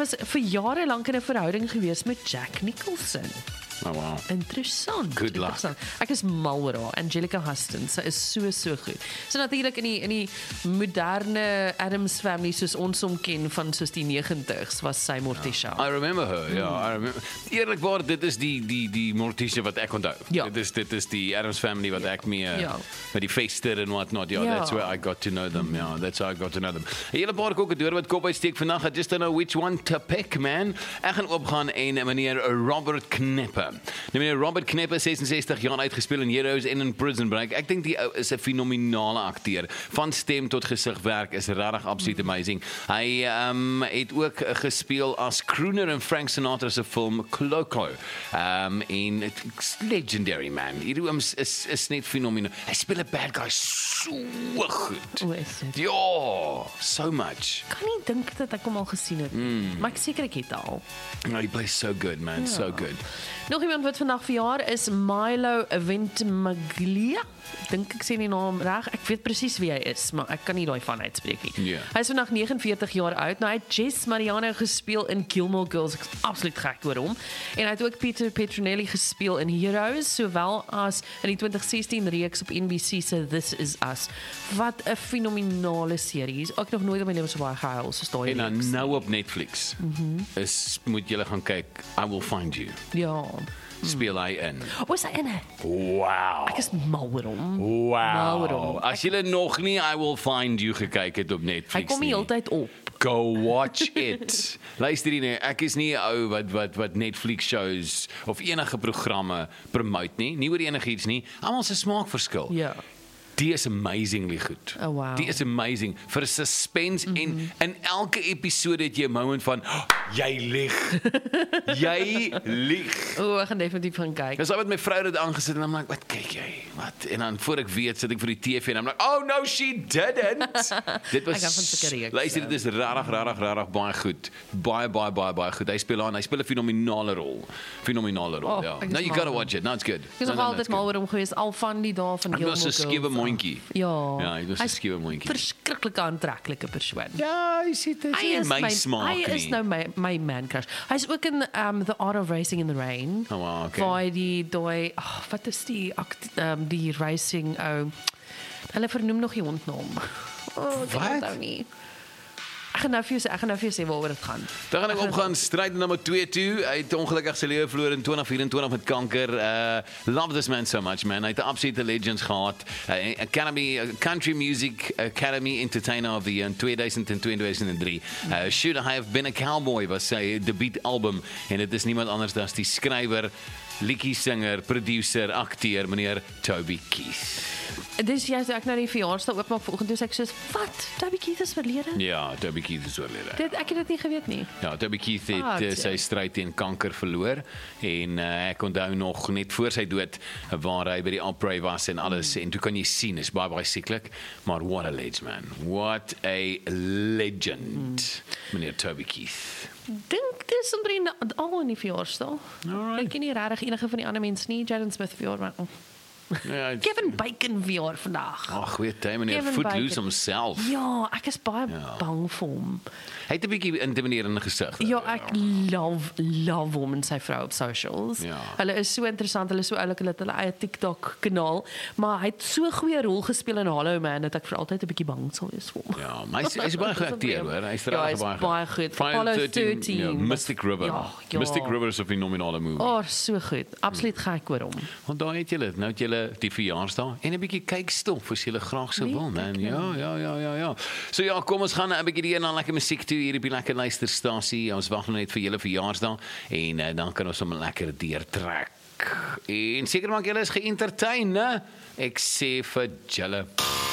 was vir jare lank in 'n verhouding gewees met Jack Nicholson. Oh, wow. Interessant. Good luck. Interessant. Ek is mal oor haar. Angelica Huston, sy is so goed. So natuurlik in die moderne Addams Family soos ons hom ken van soos die 90s was sy Morticia. I remember her, I remember. Eerlikwaar, dit is die Morticia wat ek onthou. Ja. Dit is die Addams Family wat ek mee met die Fester en what not. Ja. That's where I got to know them. Ja, that's how I got to know them. 'n Hele paar kokkedoor wat kop uitsteek vandag. I just don't know which one to pick, man. Ek gaan opgaan en meneer Robert Knepper. Meneer Robert Knepper, 66 jaar uitgespeel in Heroes en in Prison Break. Ek dink die ou is 'n fenominale akteur. Van stem tot gesigwerk is regtig absoluut amazing. Hy het ook gespeel as crooner in Frank Sinatra se film Clo-Clo. En it's legendary, man. Hierdie oom is net fenomenaal. Hy speel 'n bad guy so goed. O, is dit? Ja, so much. Ek kan nie dink dat ek hom al gesien het. Maar ek seker ek het al. No, he plays so good, man, so good. Nog iemand wat vandag verjaar is Milo Ventimiglia. Dink ek sê die naam reg. Ek weet presies wie hy is, maar ek kan nie daai van uitspreek nie. Ja. Hy is vandag 49 jaar oud. Nou hy het Jess Mariano gespeel in Gilmore Girls. Ek is absoluut gek oor hom. En hy het ook Peter Petronelli gespeel in Heroes, sowel as in die 2016 reeks op NBC se This Is Us. Wat 'n fenominale serie. Ook nog nooit in my lewe so baie gehuil soos daai En dan reeks. nou op Netflix moet julle gaan kyk I Will Find You. Ja. Speel hy in. O, is hy in het? Wow. Ek is mal oor hom. Mal oor hom. As julle nog nie I Will Find You gekyk het op Hy Netflix kom die nie, hele tyd op. go watch it. Luister hier, ek is nie 'n ou wat Netflix shows of enige programme promote nie oor enigiets nie. Almal se smaak verskil. Ja. Die is amazingly goed. Oh, wow. Die is amazing vir suspense en in elke episode het jy 'n moment van jy lieg. Jy lieg. O, ek gaan definitief gaan kyk. Dis al met my vrou dit aangesit en I'm like, wat kyk jy? Wat? En dan voor ek weet sit ek vir die TV en I'm like, oh no, she didn't. Dit was Ek hou van sulke reekse. luister, dit is regtig baie goed. Baie goed. Hy speel 'n fenominale rol. Oh, Ja. ek is No, you mal gotta oor watch it. No, it's good. Ek is nog altyd mal oor hom gewees, al van die dae van Hy Gilmore was 'n Girls. skewe mondjie. Ja. Ja, hy was 'n Hy's skewe mondjie. Verskriklike aantreklike persoon. Ja, hy sê dit is my smaak hy is nie. nou my man crush. Hy's ook in The Art of Racing in the Rain. Oh, wow, okay. Waar die wat is die racing hulle vernoem nog die hondnaam. Ek Wat? onthou nie. Ek gaan nou vir jou sê waaroor dit gaan. Dan gaan ek opgaan stryd nommer 2 toe. Hy het ongelukkig sy lewe verloor in 2024 met kanker. Love this man so much, man. Hy het 'n absolute legends gehad. Country Music Academy Entertainer of the Year in 2000 en 2003. Should I Have Been a Cowboy was sy debuutalbum en dit is niemand anders as die skrywer, liedjiesanger, producer, akteur, meneer Toby Keith. Dis jy ek nou die verjaarsdag oopmaak vanoggend toe sê ek soos wat? Toby Keith is verlede? Ja, Toby Keith is oorlede. Ek het dit nie geweet nie. Ja, Toby Keith het sy stryd teen kanker verloor en ek onthou nog net voor sy dood waar hy by die Opry was en alles en toe kan jy sien is baie sieklik, maar what a legend, man. What a legend. Meneer Toby Keith. Dink dis omtrent al in die verjaarsdag. Alright. Ek ken nie regtig enige van die ander mense nie. Jaden Smith verjaar maar. Ja, Kevin Bacon verjaar vandag. ag, weet jy, meneer Kevin Footloose Bacon. homself. Ja, ek is baie bang vir hom. Hy het 'n bietjie intimiderende gesig. Ja, ek love hom en sy vrou op socials. Ja. Hulle is so interessant, hulle is so oulik, hulle het hulle eie TikTok kanaal, maar hy het so 'n goeie rol gespeel in Hollow Man dat ek vir altyd 'n bietjie bang sal wees vir hom. Ja, maar hy's baie goed akteur, hoor. Hy's Ja, regtig hy's baie goed. Friday Apollo the 13. Ja, Mystic River. Ja. Mystic River is 'n fenominale movie. So goed. Absoluut gek oor hom. Want daar het julle, nou het julle die verjaarsdag en 'n bietjie kykstof as julle graag sou wil, man. Ja. So ja, kom ons gaan 'n bietjie hier na lekker musiek toe hier op die lekker luisterstasie. Ons wag net vir julle verjaarsdag en dan kan ons hom lekker deurtrek. En seker maak julle is geëntertain, né? Ek sê vir julle